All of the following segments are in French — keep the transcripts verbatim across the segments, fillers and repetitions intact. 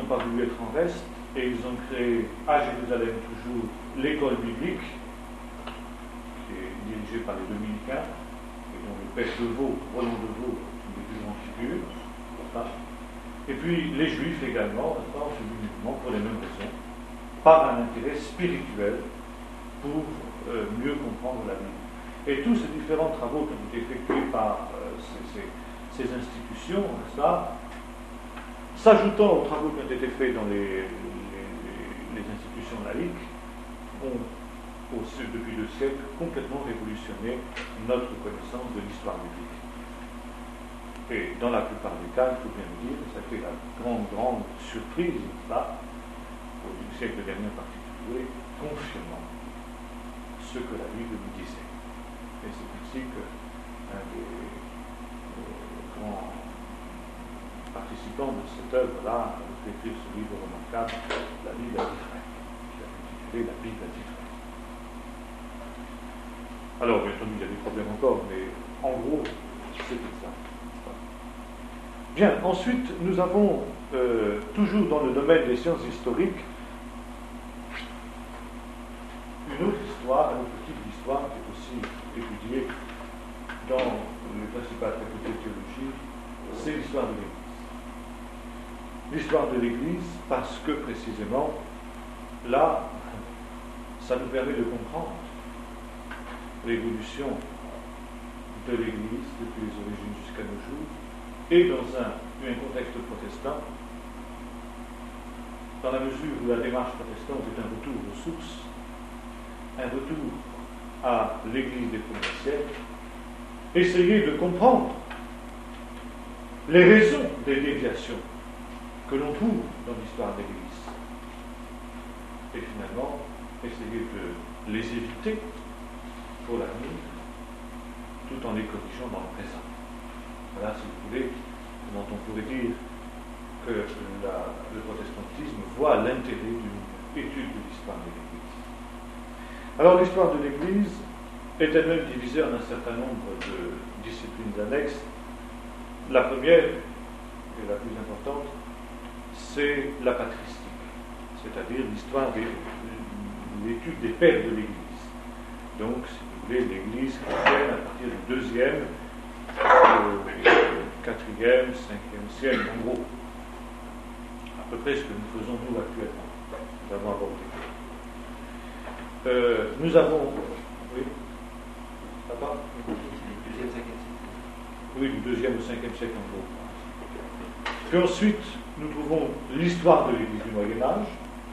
n'ont pas voulu être en reste, et ils ont créé à Jérusalem toujours l'école biblique, qui est dirigée par les dominicains, et dont le père Deveau, Roland Deveau, est une des plus grandes figures. Et puis les Juifs également, suivis musulmans pour les mêmes raisons, par un intérêt spirituel pour euh, mieux comprendre la Bible. Et tous ces différents travaux qui ont été effectués par euh, ces, ces, ces institutions, ça, s'ajoutant aux travaux qui ont été faits dans les, les, les institutions laïques, ont, au, depuis deux siècles, complètement révolutionné notre connaissance de l'histoire biblique. Et dans la plupart des cas, il faut bien le dire, ça fait la grande, grande surprise, là, au siècle dernier en particulier, confirmant ce que la Bible nous disait. Et c'est ainsi qu'un des euh, grands participants de cette œuvre-là a écrit ce livre remarquable, La Bible à dix frères, qui a intitulé La Bible à dix frères. Alors, bien entendu, il y a des problèmes encore, mais en gros, c'était ça. Bien, ensuite, nous avons, euh, toujours dans le domaine des sciences historiques, une autre histoire, un autre type d'histoire qui est aussi étudiée dans les principales facultés de théologie, c'est l'histoire de l'Église. L'histoire de l'Église, parce que précisément, là, ça nous permet de comprendre l'évolution de l'Église depuis les origines jusqu'à nos jours, et dans un, un contexte protestant, dans la mesure où la démarche protestante est un retour aux sources, un retour à l'Église des premiers siècles, essayer de comprendre les raisons des déviations que l'on trouve dans l'histoire de l'Église, et finalement essayer de les éviter pour l'avenir, tout en les corrigeant dans le présent. Voilà, si vous voulez, comment on pourrait dire que la, le protestantisme voit l'intérêt d'une étude de l'histoire de l'Église. Alors, l'histoire de l'Église est elle-même divisée en un certain nombre de disciplines annexes. La première, et la plus importante, c'est la patristique, c'est-à-dire l'histoire de l'étude des pères de l'Église. Donc, si vous voulez, l'Église chrétienne à partir du deuxième, quatrième, cinquième siècle, en gros. À peu près ce que nous faisons nous actuellement. Nous avons abordé. Euh, nous avons. Oui. Ça va ? Oui, du deuxième au cinquième siècle, en gros. Puis ensuite, nous trouvons l'histoire de l'Église du Moyen-Âge,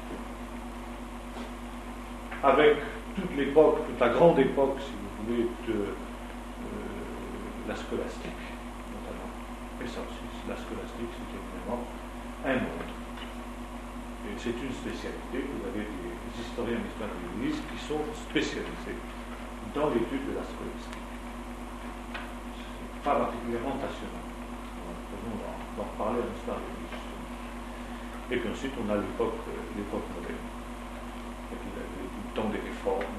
avec toute l'époque, toute la grande époque, si vous voulez, de euh, la scolastique, notamment. Et ça aussi, la scolastique, c'est évidemment un monde. Et c'est une spécialité. Vous avez des, des historiens d'histoire de l'Église qui sont spécialisés dans l'étude de la scolastique. C'est pas particulièrement passionnant. Nous allons d'en reparler en histoire de l'Église. Et puis ensuite, on a l'époque, l'époque moderne. Et puis le temps des réformes.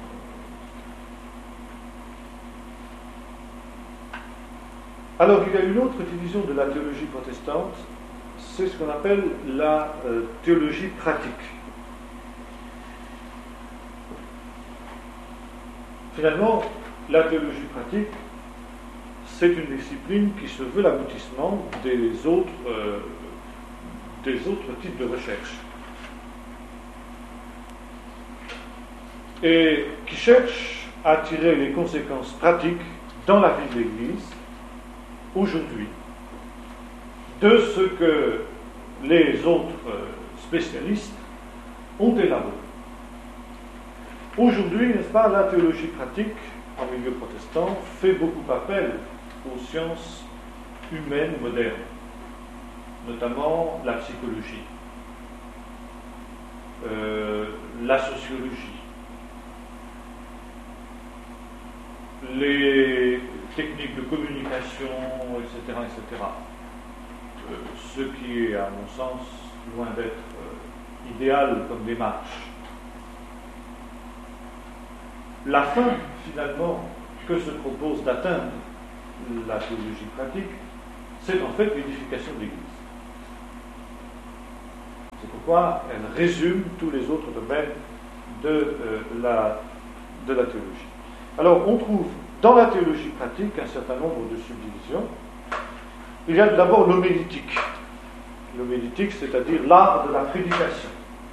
Alors, il y a une autre division de la théologie protestante, c'est ce qu'on appelle la euh, théologie pratique. Finalement, la théologie pratique, c'est une discipline qui se veut l'aboutissement des autres, euh, des autres types de recherche. Et qui cherche à tirer les conséquences pratiques dans la vie de l'Église, aujourd'hui, de ce que les autres spécialistes ont élaboré. Aujourd'hui, n'est-ce pas, la théologie pratique, en milieu protestant, fait beaucoup appel aux sciences humaines modernes, notamment la psychologie, euh, la sociologie, les techniques de communication, et cetera, et cetera. Euh, ce qui est, à mon sens, loin d'être euh, idéal comme démarche. La fin, finalement, que se propose d'atteindre la théologie pratique, c'est en fait l'édification de l'Église. quoi elle résume tous les autres domaines de, euh, la, de la théologie. Alors, on trouve dans la théologie pratique un certain nombre de subdivisions. Il y a d'abord l'homélétique. L'homélétique, c'est-à-dire l'art de la prédication.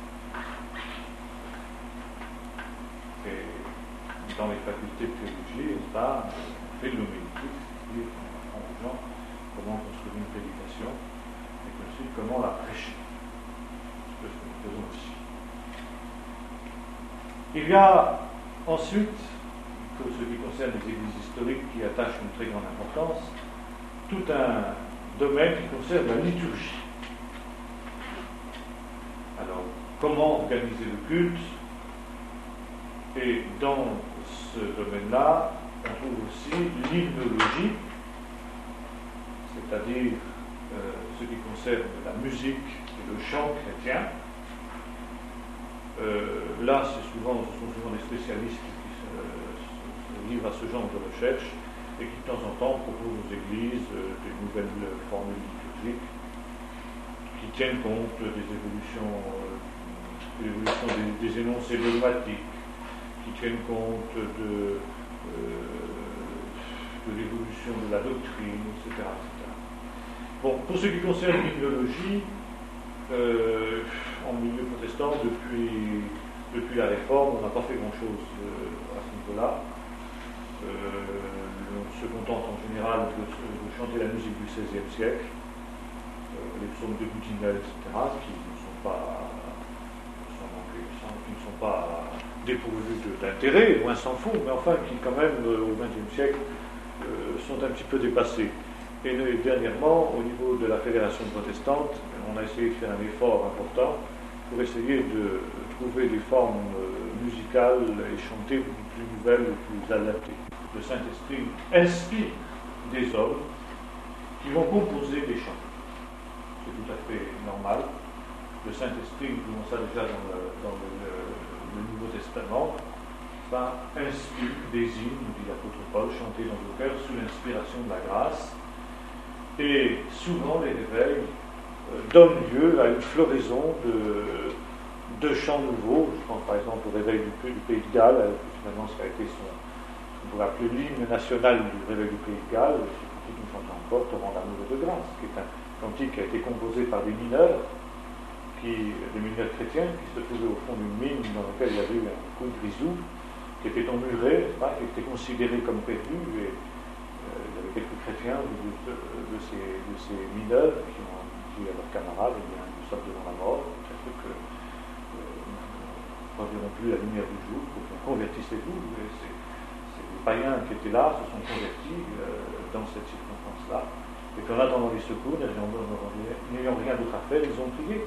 Et dans les facultés de théologie, on fait de l'homélétique, c'est-à-dire on apprend aux gens comment construire une prédication et ensuite comment la prêcher. C'est ce que nous faisons aussi. Il y a ensuite, pour ce qui concerne les églises historiques qui attachent une très grande importance, tout un domaine qui concerne la liturgie. Alors, comment organiser le culte? Et dans ce domaine-là, on trouve aussi l'hymnologie, c'est-à-dire euh, ce qui concerne la musique et le chant chrétien. Euh, là, c'est souvent, ce sont souvent des spécialistes qui se, se livrent à ce genre de recherche et qui, de temps en temps, proposent aux églises euh, des nouvelles formules liturgiques qui tiennent compte des évolutions, euh, de l'évolution des, des énoncés dogmatiques, qui tiennent compte de, euh, de l'évolution de la doctrine, et cetera, et cetera. Bon, pour ce qui concerne l'hymnologie, euh, en milieu protestant, depuis, depuis la Réforme, on n'a pas fait grand-chose euh, à ce niveau-là. Euh, on se contente en général de, de chanter la musique du seizième siècle, euh, les psaumes de Boudinel, et cetera, qui ne sont pas, qui ne sont pas dépourvus d'intérêt, loin s'en faut, mais enfin qui quand même, euh, au vingtième siècle, euh, sont un petit peu dépassés. Et dernièrement, au niveau de la Fédération protestante, on a essayé de faire un effort important pour essayer de trouver des formes musicales et chantées plus nouvelles et plus adaptées. Le Saint-Esprit inspire des hommes qui vont composer des chants. C'est tout à fait normal. Le Saint-Esprit, nous voyons ça déjà dans le, dans le, le, le Nouveau Testament, ça inspire des hymnes, nous dit l'apôtre Paul, chantés dans nos cœurs sous l'inspiration de la grâce. Et souvent, les réveils euh, donnent lieu à une floraison de, de chants nouveaux. Je pense par exemple au réveil du, du Pays de Galles, euh, finalement, ça a été son, on pourrait appeler l'hymne national du réveil du Pays de Galles, c'est un cantique que nous chantons encore, Torrent d'amour et de grâce, qui est un cantique qui a été composé par des mineurs, qui, des mineurs chrétiens, qui se trouvaient au fond d'une mine dans laquelle il y avait eu un coup de grisou, qui était emmuré, qui était considéré comme perdu, et il y avait quelques chrétiens de, de, de, ces, de ces mineurs qui ont dit à leurs camarades, eh bien, nous sommes devant la mort, c'est sûr que euh, nous ne reverrons plus la lumière du jour, pour que convertissez-vous. C'est, c'est les païens qui étaient là se sont convertis euh, dans cette circonstance-là, et qu'en attendant les secours, n'ayant rien d'autre à faire, ils ont prié.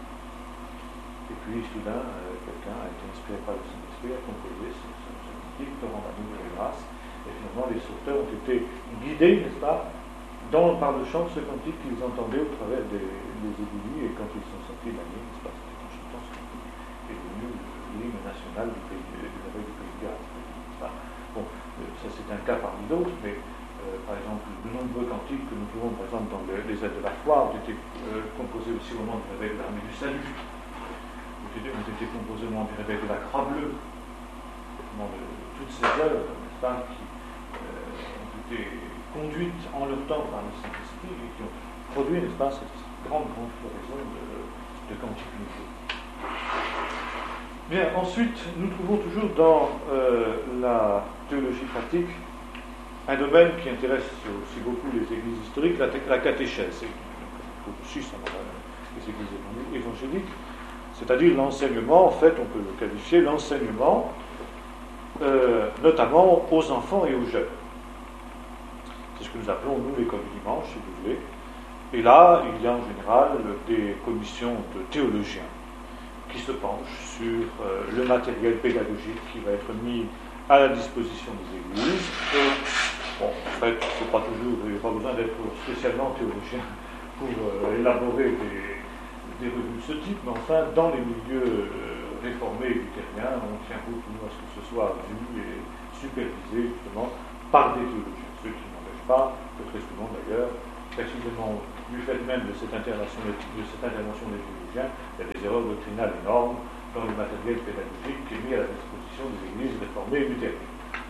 Et puis soudain, euh, quelqu'un a été inspiré par le Saint-Esprit, a composé ce cantique, Torrent d'amour et de grâce. Et finalement, les sauveteurs ont été guidés, n'est-ce pas, dans, par le chant de ce cantique qu'ils entendaient au travers des, des éboulis, et quand ils sont sortis de la nuit, n'est-ce pas, c'était en chantant ce cantique qui est devenu l'hymne national du pays du réveil du Pays de Galles. Bon, ça c'est un cas parmi d'autres, mais euh, par exemple, de nombreux cantiques que nous trouvons, par exemple, dans le, les ailes de la foi, ont été euh, composés aussi au moment du réveil de l'armée du salut, ont été, ont été composés au moment du réveil de la Croix bleue, au moment de, de toutes ces œuvres, n'est-ce pas, qui ont été conduites en leur temps par le Saint-Esprit et qui ont produit, n'est-ce pas, cette grande, grande floraison de, de cantiques nouveaux. Bien, ensuite, nous trouvons toujours dans euh, la théologie pratique un domaine qui intéresse aussi beaucoup les églises historiques, la, la catéchèse, et aussi ça les églises évangéliques, c'est-à-dire l'enseignement, en fait, on peut le qualifier, l'enseignement euh, notamment aux enfants et aux jeunes. C'est ce que nous appelons, nous, l'école du dimanche, si vous voulez. Et là, il y a en général des commissions de théologiens qui se penchent sur euh, le matériel pédagogique qui va être mis à la disposition des églises. Et, bon, en fait, il ne faut pas toujours, il n'y a pas besoin d'être spécialement théologien pour euh, élaborer des, des revues de ce type, mais enfin, dans les milieux euh, réformés et luthériens, on tient compte à ce que ce soit vu et supervisé justement par des théologiens, ce qui n'empêche pas que très souvent d'ailleurs, précisément du fait même de cette intervention, de cette intervention des théologiens, il y a des erreurs doctrinales énormes dans le matériel pédagogique qui est mis à la disposition des églises réformées et luthériennes.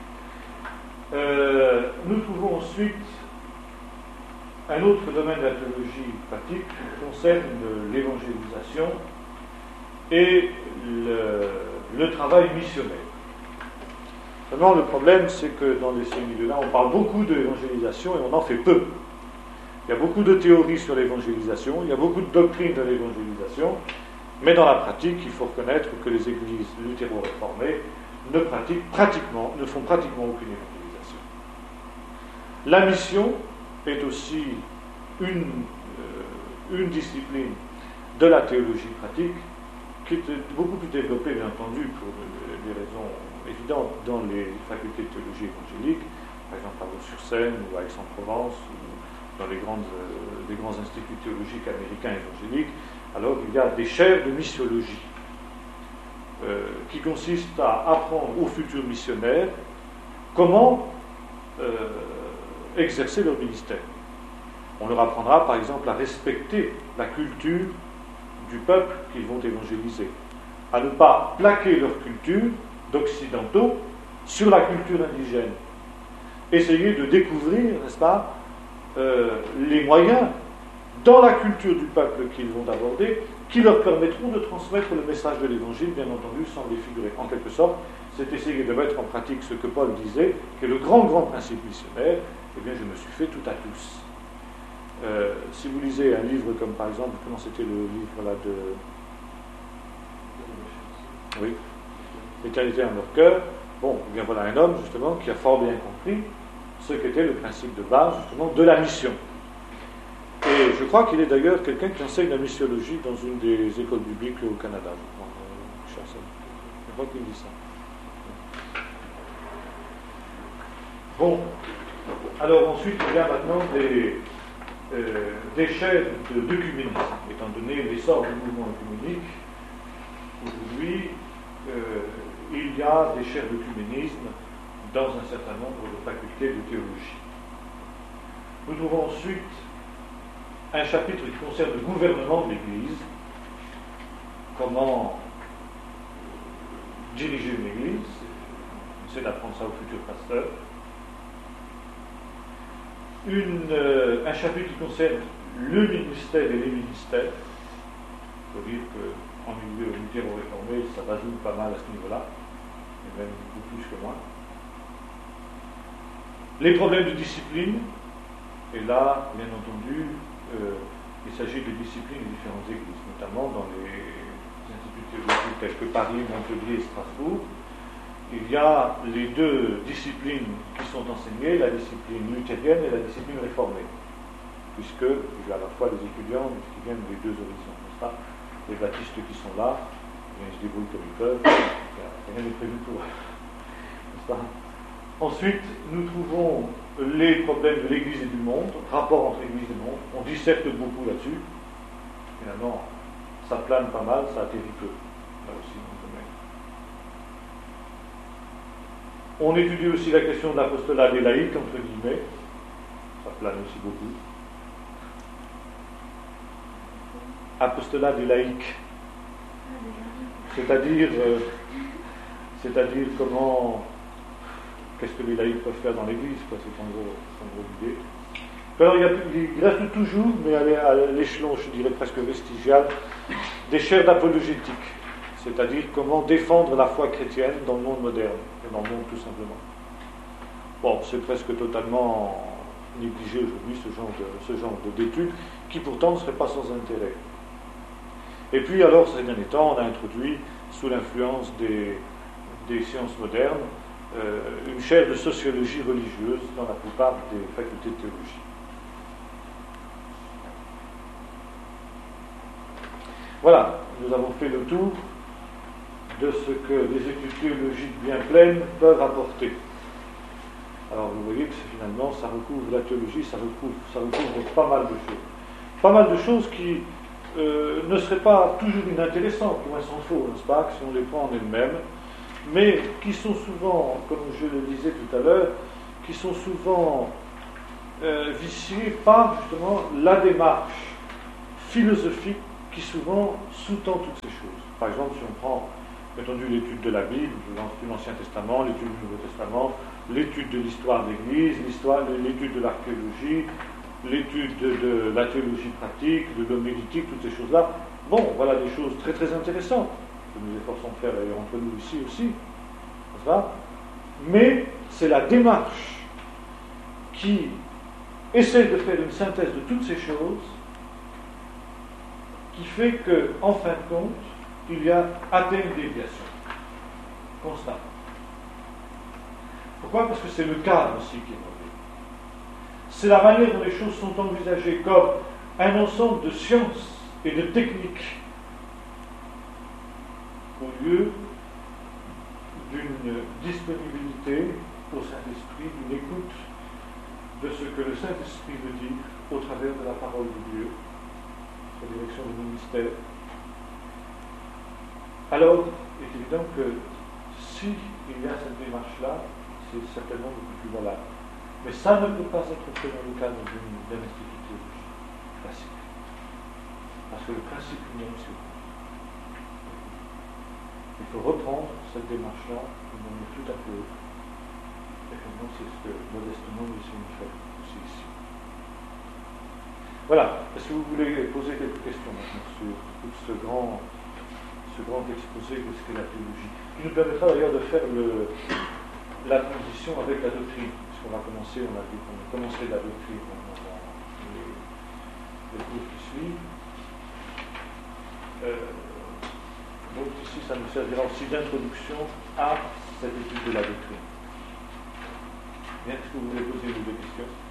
Euh, nous trouvons ensuite un autre domaine de la théologie pratique qui concerne l'évangélisation et le, le travail missionnaire. Seulement, le problème, c'est que dans ces milieux-là, on parle beaucoup de l'évangélisation et on en fait peu. Il y a beaucoup de théories sur l'évangélisation, il y a beaucoup de doctrines de l'évangélisation, mais dans la pratique, il faut reconnaître que les églises luthéro-réformées ne pratiquent pratiquement, ne font pratiquement aucune évangélisation. La mission est aussi une, euh, une discipline de la théologie pratique qui est beaucoup plus développée, bien entendu, pour des raisons évidentes dans les facultés de théologie évangélique, par exemple à Vaux-sur-Seine ou à Aix-en-Provence, ou dans les, grandes, euh, les grands instituts théologiques américains évangéliques. Alors il y a des chaires de missiologie euh, qui consistent à apprendre aux futurs missionnaires comment euh, exercer leur ministère. On leur apprendra par exemple à respecter la culture du peuple qu'ils vont évangéliser, à ne pas plaquer leur culture d'occidentaux sur la culture indigène. Essayer de découvrir, n'est-ce pas, euh, les moyens dans la culture du peuple qu'ils vont aborder, qui leur permettront de transmettre le message de l'Évangile, bien entendu, sans défigurer. En quelque sorte, c'est essayer de mettre en pratique ce que Paul disait, qui est le grand, grand principe missionnaire. Eh bien, je me suis fait tout à tous. Euh, si vous lisez un livre comme, par exemple, comment c'était le livre là de... Oui, L'éternité en leur cœur. Bon, eh bien voilà un homme, justement, qui a fort bien compris ce qu'était le principe de base, justement, de la mission. Et je crois qu'il est d'ailleurs quelqu'un qui enseigne la missiologie dans une des écoles bibliques au Canada, je crois. Je crois qu'il dit ça. Bon, alors ensuite, il y a maintenant des, euh, des chaires de d'œcuménisme, étant donné l'essor du mouvement œcuménique. Aujourd'hui, euh, il y a des chaires d'œcuménisme dans un certain nombre de facultés de théologie. Nous trouvons ensuite un chapitre qui concerne le gouvernement de l'Église, comment diriger une Église, on essaie d'apprendre ça aux futurs pasteurs. Une, euh, un chapitre qui concerne le ministère et les ministères. Il faut dire qu'en milieu luthéro-réformé, ça va jouer pas mal à ce niveau-là, et même beaucoup plus que moi. Les problèmes de discipline, et là, bien entendu, euh, il s'agit de disciplines de différentes églises, notamment dans les instituts théologiques tels que Paris, Montpellier et Strasbourg. Il y a les deux disciplines qui sont enseignées, la discipline luthérienne et la discipline réformée, puisque il y a à la fois des étudiants qui viennent des deux horizons, n'est-ce pas? Les baptistes qui sont là, ils se débrouillent comme ils peuvent, rien n'est prévu pour eux, n'est-ce pas? Ensuite, nous trouvons les problèmes de l'Église et du monde, rapport entre l'Église et le monde. On disserte beaucoup là-dessus. Finalement, ça plane pas mal, ça atterrit peu, là aussi dans le domaine. On étudie aussi la question de l'apostolat des laïcs, entre guillemets. Ça plane aussi beaucoup. Apostolat des laïcs. C'est-à-dire, euh, c'est-à-dire comment... Qu'est-ce que les laïcs peuvent faire dans l'Église, quoi, c'est en gros, en gros l'idée. Alors il, y a, il reste toujours, mais à l'échelon, je dirais presque vestigial, des chaires d'apologétique, c'est-à-dire comment défendre la foi chrétienne dans le monde moderne, et dans le monde tout simplement. Bon, c'est presque totalement négligé aujourd'hui ce genre de, ce genre d'études, qui pourtant ne seraient pas sans intérêt. Et puis alors, ces derniers temps, on a introduit, sous l'influence des, des sciences modernes, Euh, une chaire de sociologie religieuse dans la plupart des facultés de théologie. Voilà, nous avons fait le tour de ce que les études théologiques bien pleines peuvent apporter. Alors vous voyez que finalement ça recouvre la théologie, ça recouvre, ça recouvre pas mal de choses. Pas mal de choses qui euh, ne seraient pas toujours inintéressantes, loin s'en faut, n'est-ce pas, si on les prend en elles-mêmes, mais qui sont souvent, comme je le disais tout à l'heure, qui sont souvent euh, vicié par justement la démarche philosophique qui souvent sous-tend toutes ces choses. Par exemple, si on prend, entendu, l'étude de la Bible, de l'Ancien Testament, l'étude du Nouveau Testament, l'étude de l'histoire de l'Église, l'histoire, l'étude de l'archéologie, l'étude de, de la théologie pratique, de l'homilétique, toutes ces choses-là. Bon, voilà des choses très très intéressantes que nous efforçons de faire d'ailleurs entre nous ici aussi, n'est-ce pas? Mais c'est la démarche qui essaie de faire une synthèse de toutes ces choses qui fait que, en fin de compte, il y a atteint une déviation constante. Pourquoi? Parce que c'est le cadre aussi qui est mauvais. C'est la manière dont les choses sont envisagées comme un ensemble de sciences et de techniques au lieu d'une disponibilité au Saint-Esprit, d'une écoute de ce que le Saint-Esprit veut dire au travers de la parole de Dieu, la direction du ministère. Alors, il est évident que si il y a cette démarche-là, c'est certainement beaucoup plus valable. Mais ça ne peut pas être fait dans le cadre d'un institut théologique classique. Parce que le principe même, c'est il faut reprendre cette démarche-là d'une manière tout à fait autre. Et finalement, c'est ce que modestement nous essayons de faire aussi ici. Voilà. Est-ce que vous voulez poser quelques questions maintenant sur tout ce grand, ce grand exposé de ce qu'est la théologie, qui nous permettra d'ailleurs de faire le, la transition avec la doctrine, puisqu'on va commencer, on a dit qu'on a commencé la doctrine dans les, les cours qui suivent. Euh, donc ici, ça nous servira aussi d'introduction à cette étude de la doctrine. Bien, est-ce que vous voulez poser une ou deux questions?